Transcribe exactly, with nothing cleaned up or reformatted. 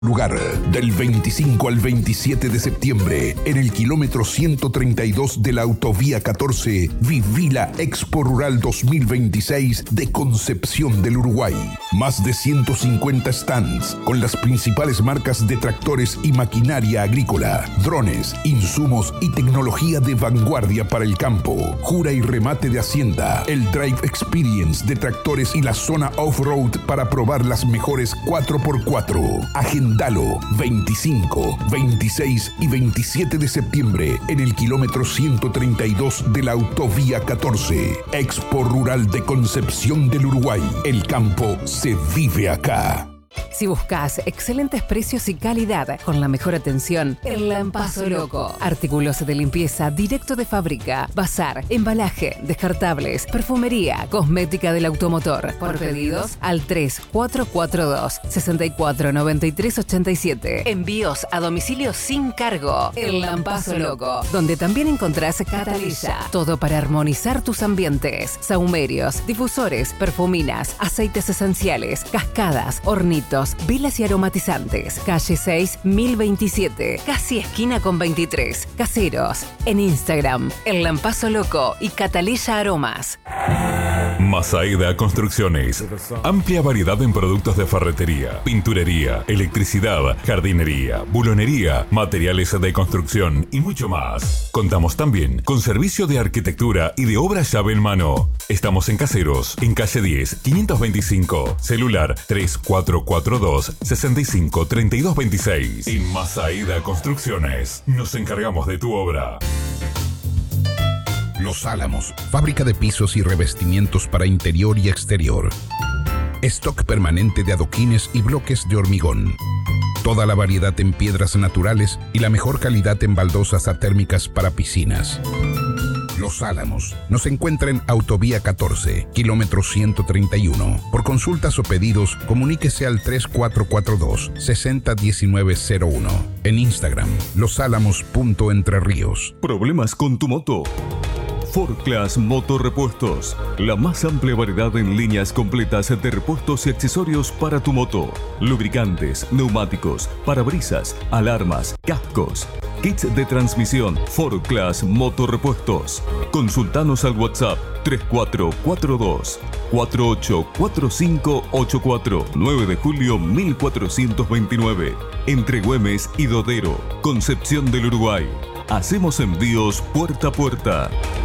Lugar del veinticinco al veintisiete de septiembre en el kilómetro ciento treinta y dos de la autovía catorce, viví la Expo Rural dos mil veintiséis de Concepción del Uruguay. Más de ciento cincuenta stands con las principales marcas de tractores y maquinaria agrícola, drones, insumos y tecnología de vanguardia para el campo, jura y remate de Hacienda, el Drive Experience de tractores y la zona off-road para probar las mejores cuatro por cuatro. Agenda Dalo, veinticinco, veintiséis y veintisiete de septiembre en el kilómetro ciento treinta y dos de la autovía catorce. Expo Rural de Concepción del Uruguay. El campo se vive acá. Si buscas excelentes precios y calidad con la mejor atención, El Lampazo Loco. Artículos de limpieza directo de fábrica, bazar, embalaje, descartables, perfumería, cosmética del automotor. Por pedidos al tres cuatro cuatro dos, seis cuatro nueve tres ocho siete. Envíos a domicilio sin cargo. El Lampazo Loco, donde también encontrás Catalilla. Todo para armonizar tus ambientes. Sahumerios, difusores, perfuminas, aceites esenciales, cascadas, hornitos, velas y aromatizantes. Calle seis, mil veintisiete, casi esquina con veintitrés. Caseros. En Instagram, El Lampazo Loco y Catalilla Aromas. Masaeda Construcciones. Amplia variedad en productos de ferretería, pinturería, electricidad, jardinería, bulonería, materiales de construcción y mucho más. Contamos también con servicio de arquitectura y de obra llave en mano. Estamos en Caseros, en calle diez, quinientos veinticinco. Celular tres cuatro cuatro dos, seis cinco, tres dos dos seis. En Masaeda Construcciones nos encargamos de tu obra. Los Álamos, fábrica de pisos y revestimientos para interior y exterior. Stock permanente de adoquines y bloques de hormigón. Toda la variedad en piedras naturales y la mejor calidad en baldosas atérmicas para piscinas. Los Álamos. Nos encuentra en Autovía catorce, kilómetro ciento treinta y uno. Por consultas o pedidos, comuníquese al tres cuatro cuatro dos, seis cero uno nueve cero uno. En Instagram, losálamos punto entre ríos. ¿Problemas con tu moto? Ford Class Motorrepuestos, la más amplia variedad en líneas completas de repuestos y accesorios para tu moto. Lubricantes, neumáticos, parabrisas, alarmas, cascos, kits de transmisión. Ford Class Motorrepuestos. Consultanos al WhatsApp tres cuatro cuatro dos, cuatro ocho cuatro cinco ocho cuatro. nueve de julio mil cuatrocientos veintinueve. Entre Güemes y Dodero, Concepción del Uruguay. Hacemos envíos puerta a puerta.